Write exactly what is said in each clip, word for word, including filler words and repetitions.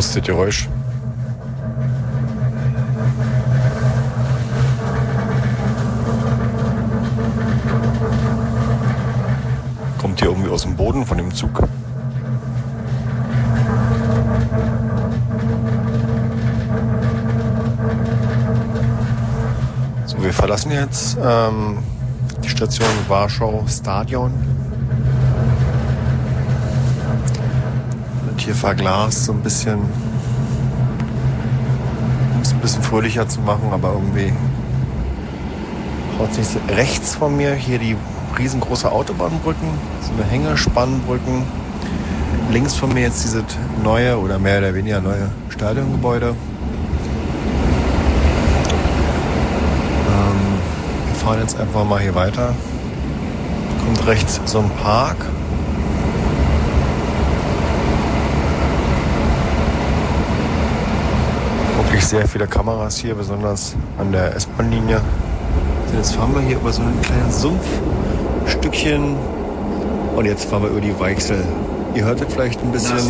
lustiges Geräusch. Kommt hier irgendwie aus dem Boden von dem Zug. So, wir verlassen jetzt ähm, die Station Warschau Stadion. Wird hier verglast, so ein bisschen, um es ein bisschen fröhlicher zu machen, aber irgendwie haut sich rechts von mir hier die riesengroße Autobahnbrücken, so eine Hängespannbrücken. Links von mir jetzt dieses neue oder mehr oder weniger neue Stadiongebäude. Ähm, wir fahren jetzt einfach mal hier weiter. Kommt rechts so ein Park. Wirklich sehr viele Kameras hier, besonders an der S-Bahn-Linie. Jetzt fahren wir hier über so ein kleines Sumpfstückchen und jetzt fahren wir über die Weichsel. Ihr hörtet vielleicht ein bisschen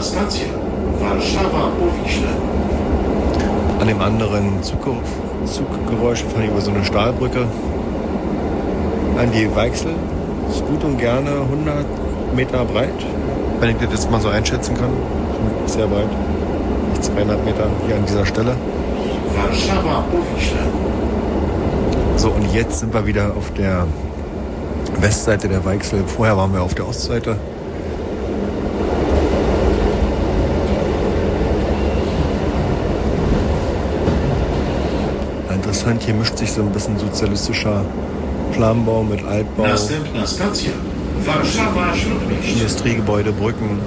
an dem anderen Zuggeräusch, Zuggeräusch fahren wir über so eine Stahlbrücke an die Weichsel. Ist gut und gerne hundert Meter breit, wenn ich das jetzt mal so einschätzen kann. Sehr breit, zweihundert Meter hier an dieser Stelle. So, und jetzt sind wir wieder auf der Westseite der Weichsel. Vorher waren wir auf der Ostseite. Interessant, hier mischt sich so ein bisschen sozialistischer Planbau mit Altbau. Industriegebäude, Brücken.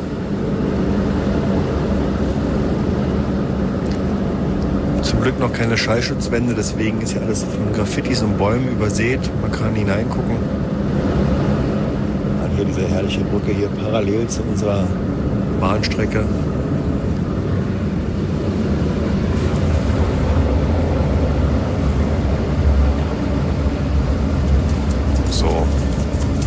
Zum Glück noch keine Schallschutzwände, deswegen ist hier alles von Graffitis und Bäumen übersät. Man kann hineingucken. Und hier diese herrliche Brücke hier parallel zu unserer Bahnstrecke.